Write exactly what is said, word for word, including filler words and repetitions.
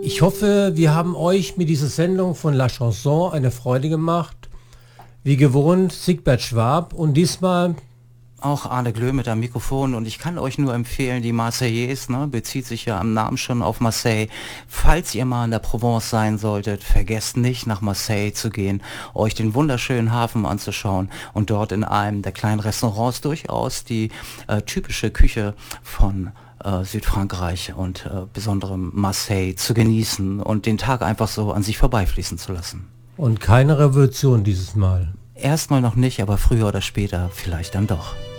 Ich hoffe, wir haben euch mit dieser Sendung von La Chanson eine Freude gemacht. Wie gewohnt Siegbert Schwab und diesmal auch Arne Glö mit am Mikrofon, und ich kann euch nur empfehlen, die Marseillaise, ne, bezieht sich ja am Namen schon auf Marseille. Falls ihr mal in der Provence sein solltet, vergesst nicht, nach Marseille zu gehen, euch den wunderschönen Hafen anzuschauen und dort in einem der kleinen Restaurants durchaus die äh, typische Küche von äh, Südfrankreich und äh, besonderem Marseille zu genießen und den Tag einfach so an sich vorbeifließen zu lassen. Und keine Revolution dieses Mal. Erstmal noch nicht, aber früher oder später vielleicht dann doch.